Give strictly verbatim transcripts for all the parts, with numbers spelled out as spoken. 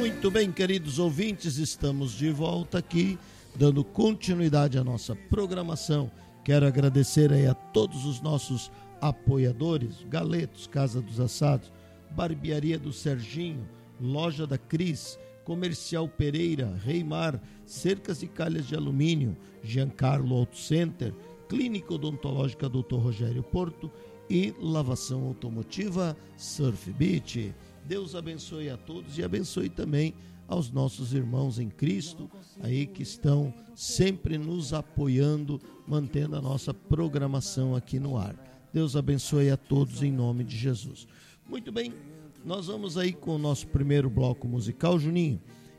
Muito bem, queridos ouvintes, estamos de volta aqui, dando continuidade à nossa programação. Quero agradecer aí a todos os nossos apoiadores, Galetos, Casa dos Assados, Barbearia do Serginho, Loja da Cris, Comercial Pereira, Reimar, Cercas e Calhas de Alumínio, Giancarlo Auto Center, Clínica Odontológica doutor Rogério Porto e Lavação Automotiva Surf Beach. Deus abençoe a todos e abençoe também aos nossos irmãos em Cristo, aí que estão sempre nos apoiando, mantendo a nossa programação aqui no ar. Deus abençoe a todos em nome de Jesus. Muito bem, nós vamos aí com o nosso primeiro bloco musical, Juninho,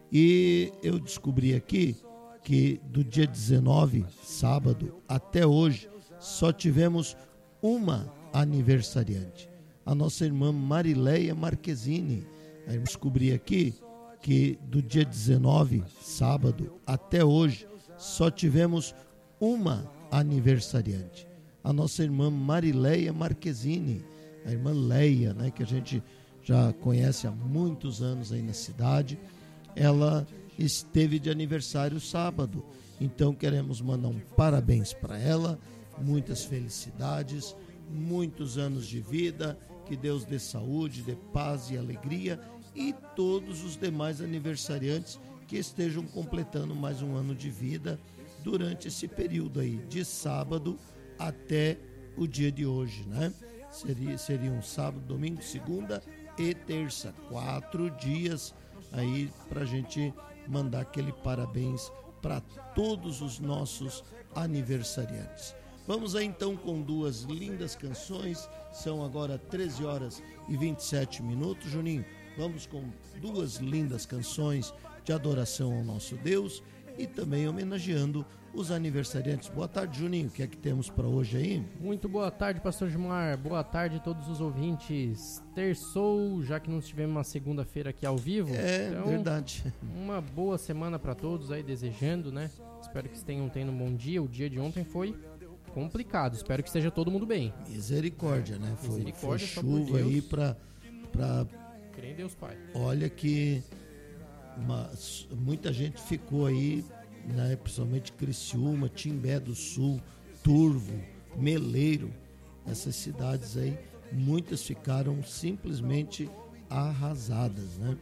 e eu descobri aqui que do dia dezenove, sábado, até hoje, só tivemos uma aniversariante, a nossa irmã Marileia Marquezine. Aí descobri aqui que do dia dezenove, sábado, até hoje, só tivemos uma aniversariante, a nossa irmã Marileia Marquezine, a irmã Leia, né, que a gente já conhece há muitos anos aí na cidade. Ela esteve de aniversário sábado, então queremos mandar um parabéns para ela, muitas felicidades, muitos anos de vida, que Deus dê saúde, dê paz e alegria, e todos os demais aniversariantes que estejam completando mais um ano de vida durante esse período aí, de sábado até o dia de hoje, né? Seria, seria um sábado, domingo, segunda e terça, quatro dias aí pra gente mandar aquele parabéns para todos os nossos aniversariantes. Vamos aí então com duas lindas canções, são agora treze horas e vinte e sete minutos, Juninho. Vamos com duas lindas canções de adoração ao nosso Deus e também homenageando os aniversariantes. Boa tarde, Juninho, o que é que temos para hoje aí? Muito boa tarde, pastor Gilmar, boa tarde a todos os ouvintes. Terçou, já que não tivemos uma segunda-feira aqui ao vivo. É, então, verdade. Uma boa semana para todos aí, desejando, né? Espero que tenham tendo um bom dia. O dia de ontem foi complicado, espero que esteja todo mundo bem. Misericórdia, né? Foi, Misericórdia, foi chuva aí pra, pra... Crê em Deus, Pai. Olha que uma, muita gente ficou aí, né? Principalmente Criciúma, Timbé do Sul, Turvo, Meleiro, essas cidades aí, muitas ficaram simplesmente arrasadas, né?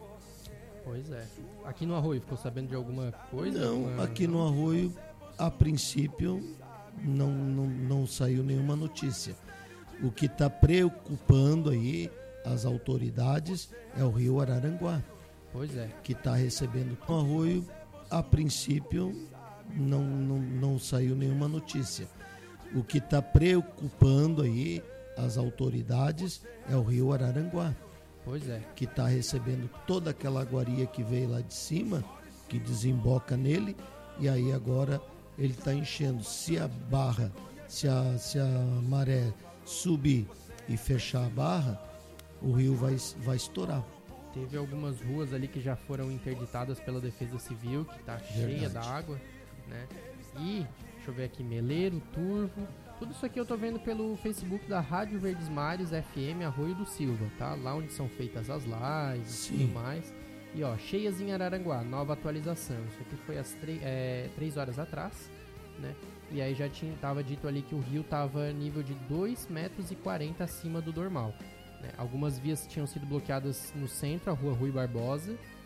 Pois é. Aqui no Arroio, ficou sabendo de alguma coisa? Não, alguma... aqui no Arroio, a princípio, não, não, não saiu nenhuma notícia. O que está preocupando aí as autoridades é o rio Araranguá. Pois é. Que está recebendo o Arroio, a princípio, não, não, não saiu nenhuma notícia. O que está preocupando aí as autoridades é o rio Araranguá. Pois é. Que está recebendo toda aquela aguaria que veio lá de cima, que desemboca nele, e aí agora ele está enchendo. Se a barra, se a, se a maré subir e fechar a barra, o rio vai, vai estourar. Teve algumas ruas ali que já foram interditadas pela Defesa Civil, que está cheia da água, né? E, deixa eu ver aqui, Meleiro, Turvo, tudo isso aqui eu tô vendo pelo Facebook da Rádio Verdes Mares F M Arroio do Silva, tá? Lá onde são feitas as lives e tudo mais. E ó, cheias em Araranguá, nova atualização. Isso aqui foi às é, três horas atrás, né? E aí já tinha, tava dito ali que o rio tava nível de dois metros e quarenta acima do normal. Né? Algumas vias tinham sido bloqueadas no centro, a rua Rui Barbosa,